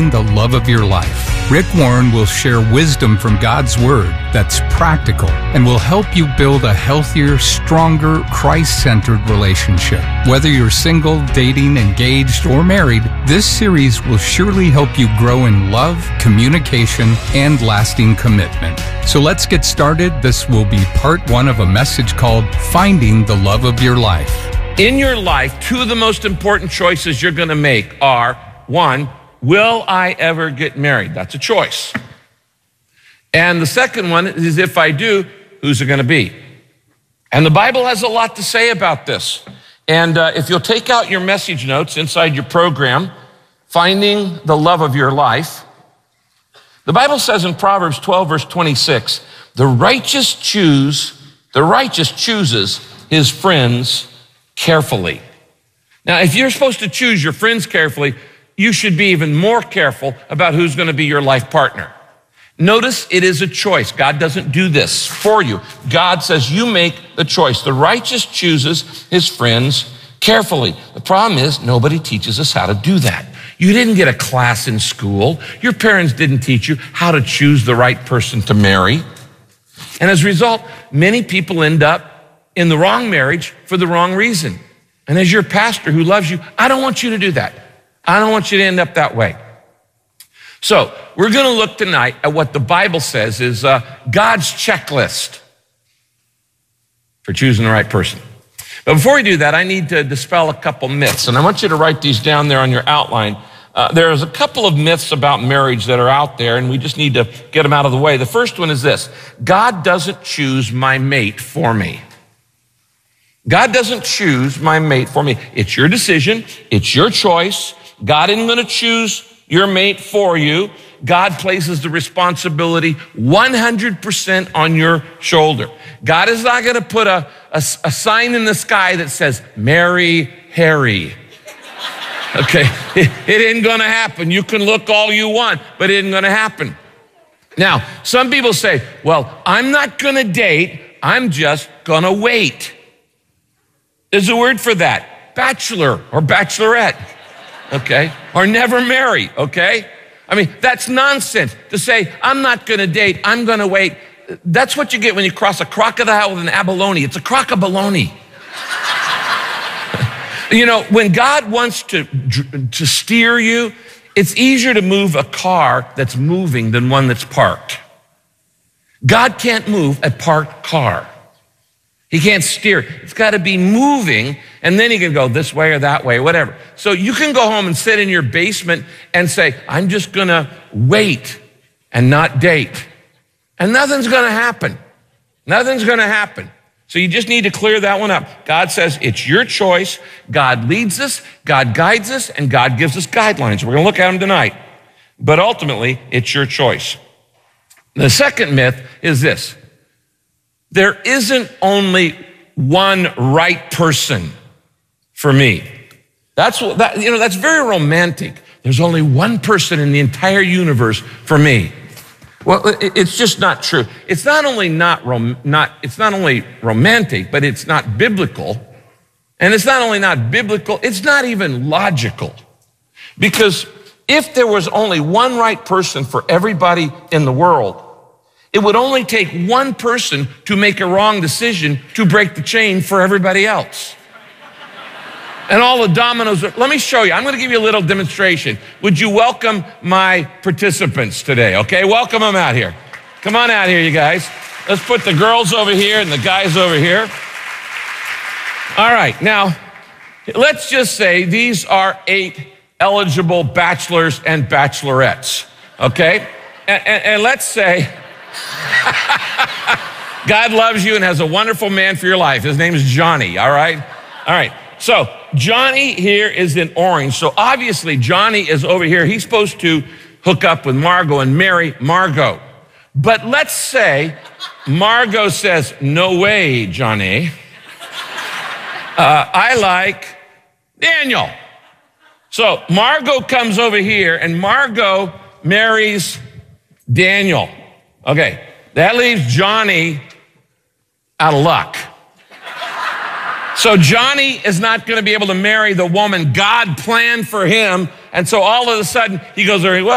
Finding the Love of Your Life. Rick Warren will share wisdom from God's Word that's practical and will help you build a healthier, stronger, Christ-centered relationship. Whether you're single, dating, engaged, or married, this series will surely help you grow in love, communication, and lasting commitment. So let's get started. This will be part one of a message called Finding the Love of Your Life. In your life, two of the most important choices you're going to make are, one, will I ever get married? That's a choice. And the second one is, if I do, who's it going to be? And the Bible has a lot to say about this. And if you'll take out your message notes inside your program, Finding the Love of Your Life, the Bible says in Proverbs 12, verse 26, the righteous chooses his friends carefully. Now, if you're supposed to choose your friends carefully, you should be even more careful about who's going to be your life partner. Notice it is a choice. God doesn't do this for you. God says you make the choice. The righteous chooses his friends carefully. The problem is nobody teaches us how to do that. You didn't get a class in school. Your parents didn't teach you how to choose the right person to marry. And as a result, many people end up in the wrong marriage for the wrong reason. And as your pastor who loves you, I don't want you to do that. I don't want you to end up that way. So we're going to look tonight at what the Bible says is God's checklist for choosing the right person. But before we do that, I need to dispel a couple myths, and I want you to write these down there on your outline. There's a couple of myths about marriage that are out there, and we just need to get them out of the way. The first one is this: God doesn't choose my mate for me. God doesn't choose my mate for me. It's your decision. It's your choice. God isn't going to choose your mate for you. God places the responsibility 100% on your shoulder. God is not going to put a sign in the sky that says, marry Harry. Okay, it ain't going to happen. You can look all you want, but it ain't going to happen. Now, some people say, well, I'm not going to date. I'm just going to wait. There's a word for that, bachelor or bachelorette. Okay, or never marry, okay? I mean, that's nonsense to say, I'm not gonna date, I'm gonna wait. That's what you get when you cross a crocodile with an abalone. It's a crock-a-baloney. You know, when God wants to steer you, it's easier to move a car that's moving than one that's parked. God can't move a parked car. He can't steer. It's got to be moving, and then he can go this way or that way, whatever. So you can go home and sit in your basement and say, I'm just going to wait and not date. And nothing's going to happen. Nothing's going to happen. So you just need to clear that one up. God says it's your choice. God leads us, God guides us, and God gives us guidelines. We're going to look at them tonight. But ultimately, it's your choice. The second myth is this: there isn't only one right person for me. That's very romantic. There's only one person in the entire universe for me. Well, it's just not true. It's not only romantic, but it's not biblical. And it's not only not biblical, it's not even logical. Because if there was only one right person for everybody in the world, it would only take one person to make a wrong decision to break the chain for everybody else. And all the dominoes, let me show you. I'm going to give you a little demonstration. Would you welcome my participants today, okay? Welcome them out here. Come on out here, you guys. Let's put the girls over here and the guys over here. All right, now, let's just say these are 8 eligible bachelors and bachelorettes, okay? And let's say God loves you and has a wonderful man for your life. His name is Johnny, all right? All right, so Johnny here is in orange. So obviously Johnny is over here. He's supposed to hook up with Margot and marry Margot. But let's say Margot says, no way, Johnny. I like Daniel. So Margot comes over here and Margot marries Daniel. Okay, that leaves Johnny out of luck. So Johnny is not going to be able to marry the woman God planned for him. And so all of a sudden he goes, well,